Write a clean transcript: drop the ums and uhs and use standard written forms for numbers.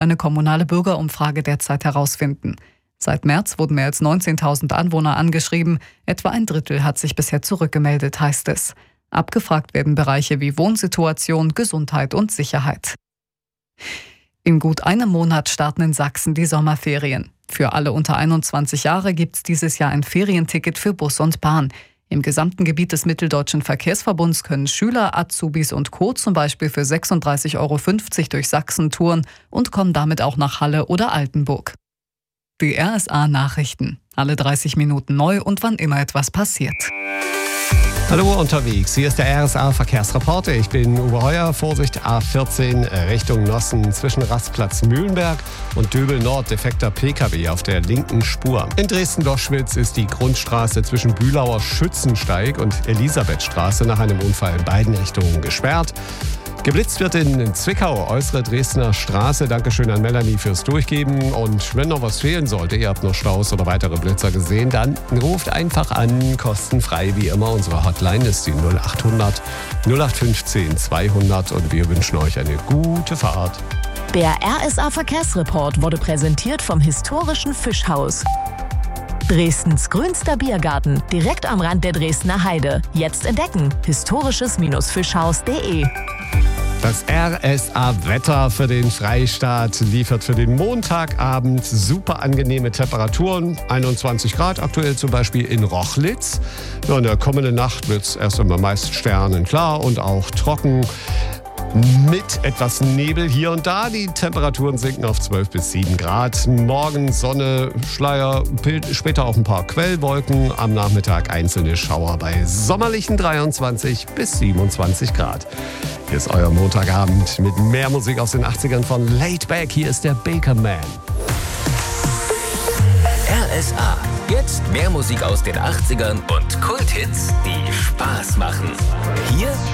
eine kommunale Bürgerumfrage derzeit herausfinden. Seit März wurden mehr als 19.000 Anwohner angeschrieben. Etwa ein Drittel hat sich bisher zurückgemeldet, heißt es. Abgefragt werden Bereiche wie Wohnsituation, Gesundheit und Sicherheit. In gut einem Monat starten in Sachsen die Sommerferien. Für alle unter 21 Jahre gibt es dieses Jahr ein Ferienticket für Bus und Bahn. Im gesamten Gebiet des Mitteldeutschen Verkehrsverbunds können Schüler, Azubis und Co. zum Beispiel für 36,50 € durch Sachsen touren und kommen damit auch nach Halle oder Altenburg. Die RSA-Nachrichten. Alle 30 Minuten neu und wann immer etwas passiert. Hallo unterwegs, hier ist der RSA-Verkehrsreporter. Ich bin Uwe Heuer. Vorsicht A14 Richtung Nossen zwischen Rastplatz Mühlenberg und Döbel Nord. Defekter PKW auf der linken Spur. In Dresden-Loschwitz ist die Grundstraße zwischen Bülauer Schützensteig und Elisabethstraße nach einem Unfall in beiden Richtungen gesperrt. Geblitzt wird in Zwickau, äußere Dresdner Straße. Dankeschön an Melanie fürs Durchgeben. Und wenn noch was fehlen sollte, ihr habt noch Staus oder weitere Blitzer gesehen, dann ruft einfach an, kostenfrei wie immer. Unsere Hotline ist die 0800 0815 200 und wir wünschen euch eine gute Fahrt. Der RSA-Verkehrsreport wurde präsentiert vom historischen Fischhaus. Dresdens grünster Biergarten, direkt am Rand der Dresdner Heide. Jetzt entdecken, historisches-fischhaus.de. Das RSA-Wetter für den Freistaat liefert für den Montagabend super angenehme Temperaturen. 21 Grad aktuell zum Beispiel in Rochlitz. Ja, in der kommenden Nacht wird es erst einmal meist sternenklar und auch trocken. Mit etwas Nebel hier und da. Die Temperaturen sinken auf 12 bis 7 Grad. Morgen Sonne, Schleier, später auch ein paar Quellwolken. Am Nachmittag einzelne Schauer bei sommerlichen 23 bis 27 Grad. Hier ist euer Montagabend mit mehr Musik aus den 80ern von Laid Back. Hier ist der Baker Man. RSA. Jetzt mehr Musik aus den 80ern und Kulthits, die Spaß machen. Hier